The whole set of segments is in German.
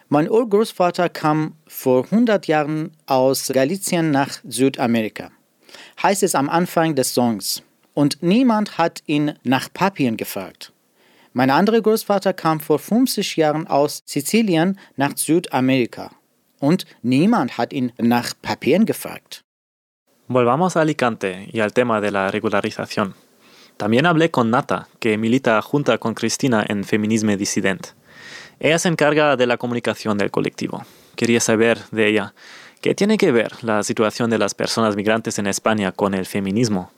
Mein Urgroßvater kam vor 100 Jahren aus Galicien nach Südamerika, heißt es am Anfang des Songs. Und niemand hat ihn nach Papieren gefragt. Mein anderer Großvater kam vor 50 Jahren aus Sizilien nach Südamerika. Und niemand hat ihn nach Papieren gefragt. Volvamos a Alicante y al tema de la regularización. También hablé con Nata, que milita junto con Cristina en Feminisme Disident. Ella se encarga de la comunicación del colectivo. Quería saber de ella, ¿qué tiene que ver la situación de las personas migrantes en España con el feminismo?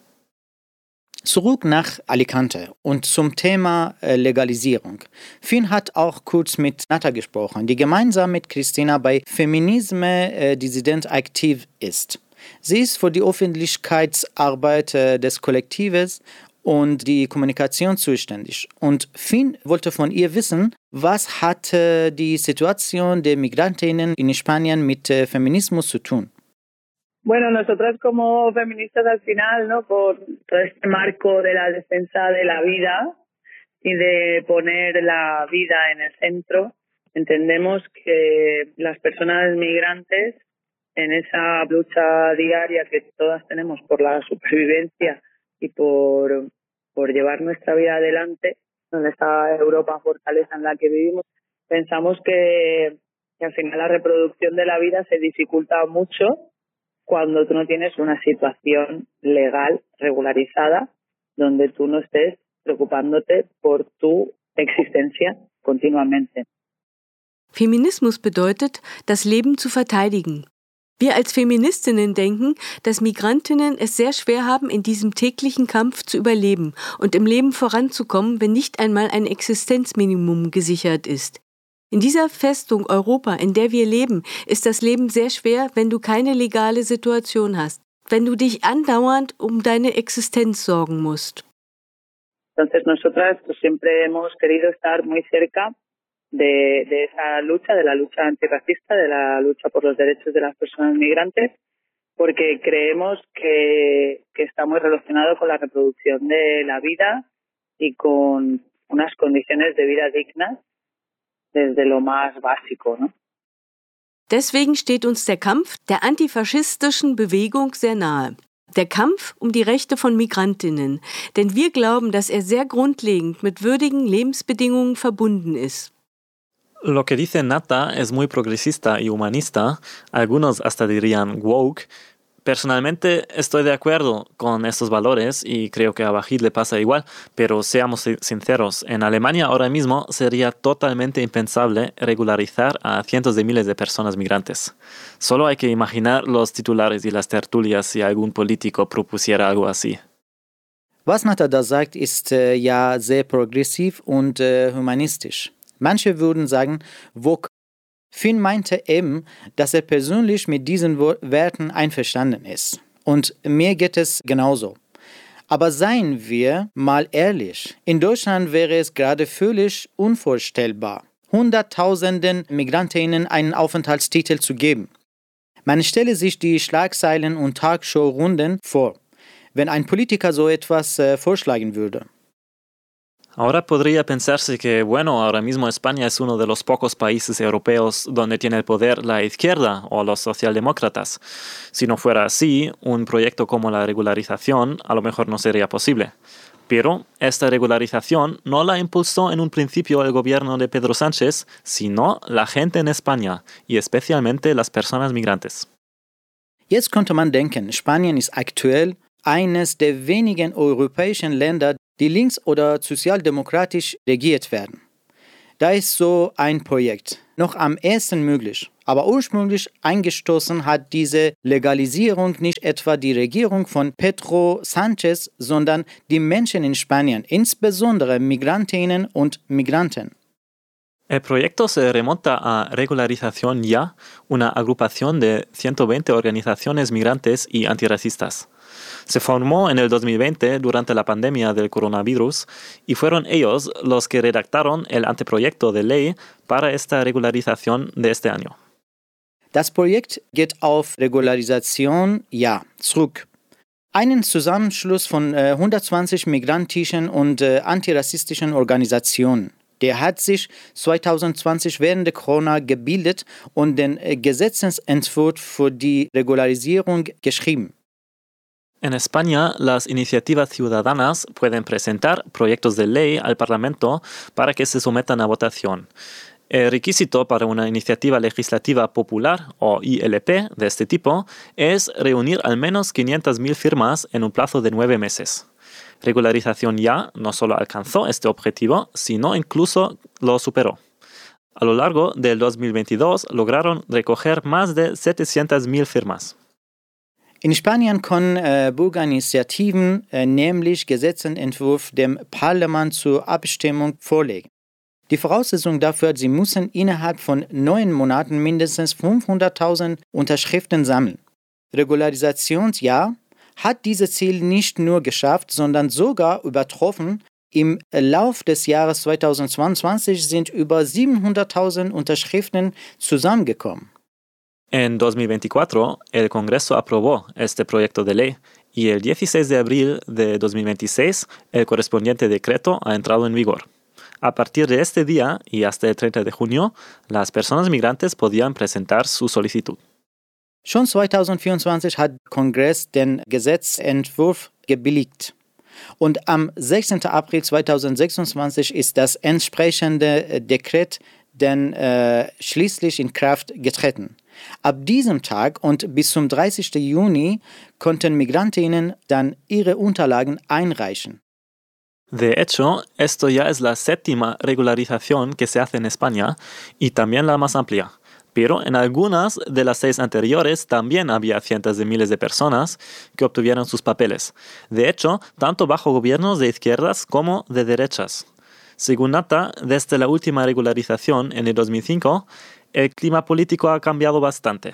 Zurück nach Alicante und zum Thema Legalisierung. Finn hat auch kurz mit Nata gesprochen, die gemeinsam mit Christina bei Feminisme Dissident aktiv ist. Sie ist für die Öffentlichkeitsarbeit des Kollektives und die Kommunikation zuständig. Und Finn wollte von ihr wissen, was hat die Situation der Migrantinnen in Spanien mit Feminismus zu tun? Bueno, nosotras como feministas al final, ¿no? Por todo este marco de la defensa de la vida y de poner la vida en el centro, entendemos que las personas migrantes en esa lucha diaria que todas tenemos por la supervivencia y por llevar nuestra vida adelante, donde está Europa, fortaleza en la que vivimos, pensamos que al final la reproducción de la vida se dificulta mucho cuando tú no tienes una situación legal regularizada donde tú no estés preocupándote por tu existencia continuamente. Feminismus bedeutet, das Leben zu verteidigen. Wir als Feministinnen denken, dass Migrantinnen es sehr schwer haben, in diesem täglichen Kampf zu überleben und im Leben voranzukommen, wenn nicht einmal ein Existenzminimum gesichert ist. In dieser Festung Europa, in der wir leben, ist das Leben sehr schwer, wenn du keine legale Situation hast, wenn du dich andauernd um deine Existenz sorgen musst. Entonces nosotras siempre hemos querido estar muy cerca de esa lucha, de la lucha antirracista, de la lucha por los derechos de las personas migrantes, porque creemos que está muy relacionado con la reproducción de la vida y con unas condiciones de vida dignas desde lo más básico, ¿no? Deswegen steht uns der Kampf der antifaschistischen Bewegung sehr nahe. Der Kampf um die Rechte von Migrantinnen, denn wir glauben, dass er sehr grundlegend mit würdigen Lebensbedingungen verbunden ist. Lo que dice Nata es muy progresista y humanista, algunos hasta dirían woke. Personalmente estoy de acuerdo con estos valores y creo que a Bahid le pasa igual, pero seamos sinceros, en Alemania ahora mismo sería totalmente impensable regularizar a cientos de miles de personas migrantes. Solo hay que imaginar los titulares y las tertulias si algún político propusiera algo así. Was Nata da sagt, ist ja sehr progressiv und humanistisch. Manche würden sagen, woke. Finn meinte eben, dass er persönlich mit diesen Werten einverstanden ist. Und mir geht es genauso. Aber seien wir mal ehrlich, in Deutschland wäre es gerade völlig unvorstellbar, Hunderttausenden Migrantinnen einen Aufenthaltstitel zu geben. Man stelle sich die Schlagzeilen und Talkshow-Runden vor, wenn ein Politiker so etwas vorschlagen würde. Ahora podría pensarse que, bueno, ahora mismo España es uno de los pocos países europeos donde tiene el poder la izquierda o los socialdemócratas. Si no fuera así, un proyecto como la regularización a lo mejor no sería posible. Pero esta regularización no la impulsó en un principio el gobierno de Pedro Sánchez, sino la gente en España y especialmente las personas migrantes. Jetzt könnte man denken, Spanien ist aktuell eines der wenigen europäischen Länder, die links- oder sozialdemokratisch regiert werden. Da ist so ein Projekt noch am ehesten möglich. Aber ursprünglich eingestoßen hat diese Legalisierung nicht etwa die Regierung von Pedro Sánchez, sondern die Menschen in Spanien, insbesondere Migrantinnen und Migranten. El proyecto se remonta a Regularización Ya, una agrupación de 120 organizaciones migrantes y antirracistas. Se formó en el 2020 durante la pandemia del coronavirus y fueron ellos los que redactaron el anteproyecto de ley para esta regularización de este año. Das Projekt geht auf Regularisation Ja zurück. Einen Zusammenschluss von 120 migrantischen und antirassistischen Organisationen. Der hat sich 2020 während der Corona gebildet und den Gesetzesentwurf für die Regularisierung geschrieben. En España, las iniciativas ciudadanas pueden presentar proyectos de ley al Parlamento para que se sometan a votación. El requisito para una iniciativa legislativa popular o ILP de este tipo es reunir al menos 500.000 firmas en un plazo de 9 meses. Regularización Ya no solo alcanzó este objetivo, sino incluso lo superó. A lo largo del 2022 lograron recoger más de 700.000 firmas. In Spanien können Bürgerinitiativen nämlich Gesetzesentwurf dem Parlament zur Abstimmung vorlegen. Die Voraussetzung dafür, sie müssen innerhalb von 9 Monaten mindestens 500.000 Unterschriften sammeln. Regularisationsjahr hat dieses Ziel nicht nur geschafft, sondern sogar übertroffen. Im Lauf des Jahres 2022 sind über 700.000 Unterschriften zusammengekommen. En 2024, el Congreso aprobó este proyecto de ley y el 16 de abril de 2026 el correspondiente decreto ha entrado en vigor. A partir de este día y hasta el 30 de junio, las personas migrantes podían presentar su solicitud. Schon 2024 hat der Kongress den Gesetzentwurf gebilligt. Und am 16. April 2026 ist das entsprechende Dekret dann schließlich in Kraft getreten. Ab diesem Tag und bis zum 30. Juni konnten Migrantinnen dann ihre Unterlagen einreichen. De hecho, esto ya es la 7ª regularización que se hace en España y también la más amplia. Pero en algunas de las 6 anteriores también había cientos de miles de personas que obtuvieron sus papeles. De hecho, tanto bajo gobiernos de izquierdas como de derechas. Según Nata, desde la última regularización en el 2005, el clima político ha cambiado bastante.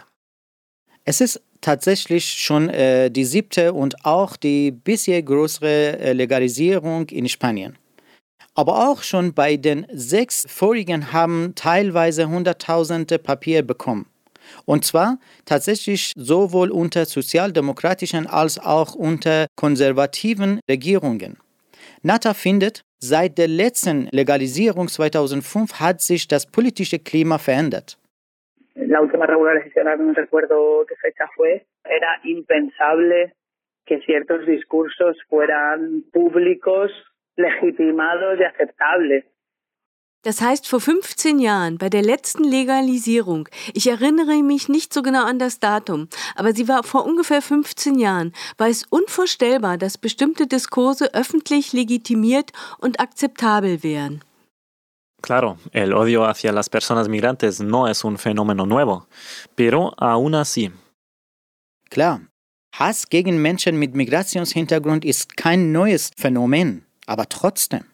Es ist tatsächlich schon die 7. und auch die bisher größere Legalisierung in Spanien. Aber auch schon bei den 6 vorigen haben teilweise Hunderttausende Papier bekommen. Und zwar tatsächlich sowohl unter sozialdemokratischen als auch unter konservativen Regierungen. Nata findet, seit der letzten Legalisierung 2005 hat sich das politische Klima verändert. La última regularización, ahora no recuerdo qué fecha fue, era impensable que ciertos discursos fueran públicos, legitimados y aceptables. Das heißt, vor 15 Jahren, bei der letzten Legalisierung, ich erinnere mich nicht so genau an das Datum, aber sie war vor ungefähr 15 Jahren, war es unvorstellbar, dass bestimmte Diskurse öffentlich legitimiert und akzeptabel wären. Claro, el odio hacia las personas migrantes no es un fenómeno nuevo, pero aún así. Klar, Hass gegen Menschen mit Migrationshintergrund ist kein neues Phänomen, aber trotzdem.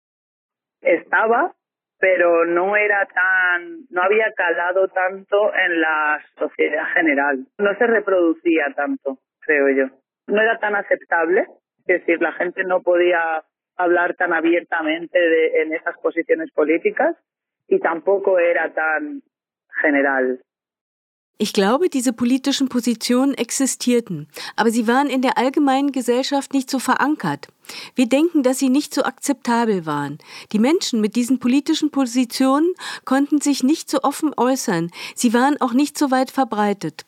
Estaba, pero no había calado tanto en la sociedad general. No se reproducía tanto, creo yo. No era tan aceptable, es decir, la gente no podía hablar tan abiertamente en esas posiciones políticas y tampoco era tan general. Ich glaube, diese politischen Positionen existierten, aber sie waren in der allgemeinen Gesellschaft nicht so verankert. Wir denken, dass sie nicht so akzeptabel waren. Die Menschen mit diesen politischen Positionen konnten sich nicht so offen äußern. Sie waren auch nicht so weit verbreitet.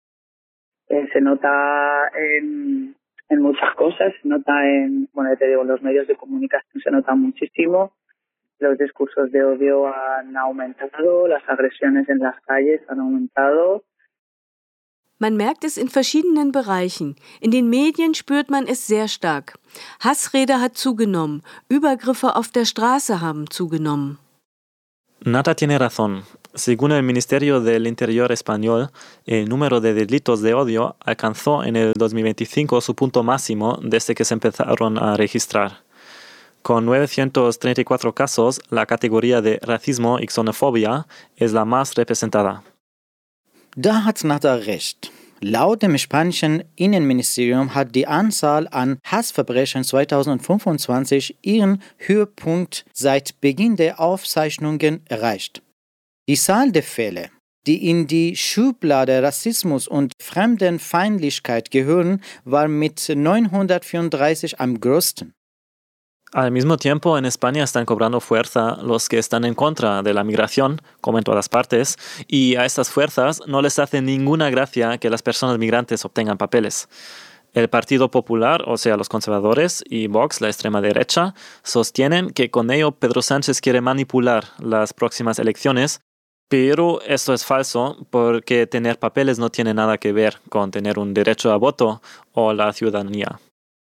Se nota en muchas cosas, se nota en los medios de comunicación se nota muchísimo. Los discursos de odio han aumentado, las agresiones en las calles han aumentado. Man merkt es in verschiedenen Bereichen. In den Medien spürt man es sehr stark. Hassrede hat zugenommen, Übergriffe auf der Straße haben zugenommen. Nata tiene razón. Según el Ministerio del Interior español, el número de delitos de odio alcanzó en el 2025 su punto máximo desde que se empezaron a registrar. Con 934 casos, la categoría de racismo y xenofobia es la más representada. Da hat Nata recht. Laut dem spanischen Innenministerium hat die Anzahl an Hassverbrechen 2025 ihren Höhepunkt seit Beginn der Aufzeichnungen erreicht. Die Zahl der Fälle, die in die Schublade Rassismus und Fremdenfeindlichkeit gehören, war mit 934 am größten. Al mismo tiempo, en España están cobrando fuerza los que están en contra de la migración, como en todas partes, y a estas fuerzas no les hace ninguna gracia que las personas migrantes obtengan papeles. El Partido Popular, o sea, los conservadores, y Vox, la extrema derecha, sostienen que con ello Pedro Sánchez quiere manipular las próximas elecciones, pero esto es falso porque tener papeles no tiene nada que ver con tener un derecho a voto o la ciudadanía.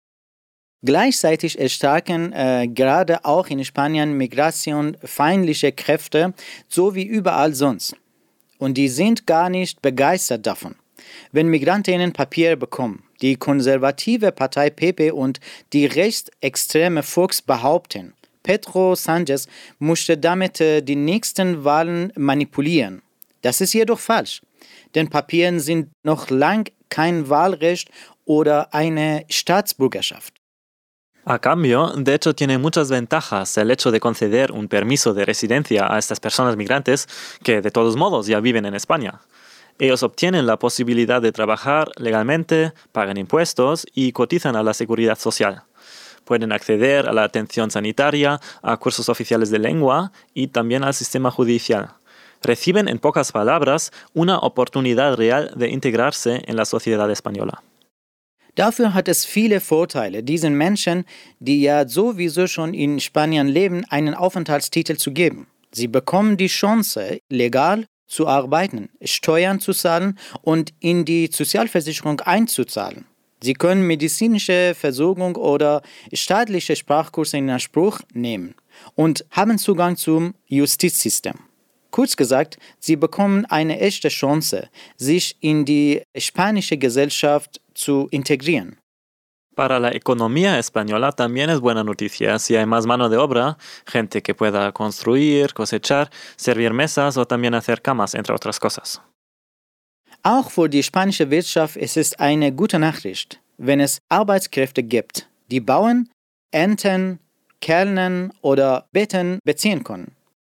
Gleichzeitig erstarken gerade auch in Spanien migrationfeindliche Kräfte, so wie überall sonst. Und die sind gar nicht begeistert davon. Wenn Migrantinnen Papier bekommen, die konservative Partei PP und die rechtsextreme Vox behaupten, Pedro Sánchez musste damit die nächsten Wahlen manipulieren. Das ist jedoch falsch, denn Papieren sind noch lang kein Wahlrecht oder eine Staatsbürgerschaft. A cambio, de hecho, tiene muchas ventajas el hecho de conceder un permiso de residencia a estas personas migrantes que, de todos modos, ya viven en España. Ellos obtienen la posibilidad de trabajar legalmente, pagan impuestos y cotizan a la seguridad social. Pueden acceder a la atención sanitaria, a cursos oficiales de lengua y también al sistema judicial. Reciben, en pocas palabras, una oportunidad real de integrarse en la sociedad española. Dafür hat es viele Vorteile, diesen Menschen, die ja sowieso schon in Spanien leben, einen Aufenthaltstitel zu geben. Sie bekommen die Chance, legal zu arbeiten, Steuern zu zahlen und in die Sozialversicherung einzuzahlen. Sie können medizinische Versorgung oder staatliche Sprachkurse in Anspruch nehmen und haben Zugang zum Justizsystem. Kurz gesagt, sie bekommen eine echte Chance, sich in die spanische Gesellschaft zu integrieren. Para la economía española también es buena noticia si hay más mano de obra, gente que pueda construir, cosechar, servir mesas o también hacer camas, entre otras cosas. Auch für die spanische Wirtschaft ist es eine gute Nachricht, wenn es Arbeitskräfte gibt, die bauen, ernten, kellnern oder Betten beziehen können.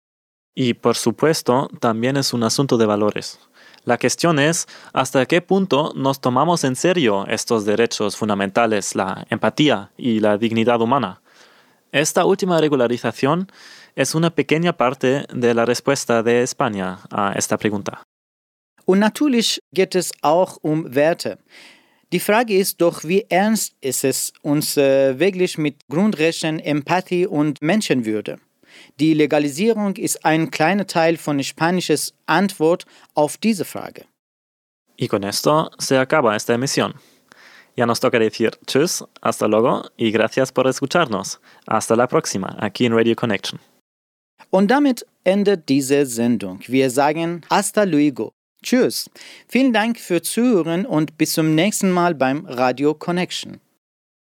Y por supuesto, también es un asunto de valores. La cuestión es hasta qué punto nos tomamos en serio estos derechos fundamentales, la empatía y la dignidad humana. Esta última regularización es una pequeña parte de la respuesta de España a esta pregunta. Und natürlich geht es auch Werte. Die Frage ist doch, wie ernst ist es uns wirklich mit Grundrechten, Empathie und Menschenwürde? Die Legalisierung ist ein kleiner Teil von Spanisches Antwort auf diese Frage. Y con esto se acaba esta emisión. Ya nos toca decir tschüss, hasta luego y gracias por escucharnos. Hasta la próxima, aquí en Radio Connection. Und damit endet diese Sendung. Wir sagen hasta luego. Tschüss. Vielen Dank für Zuhören und bis zum nächsten Mal beim Radio Connection.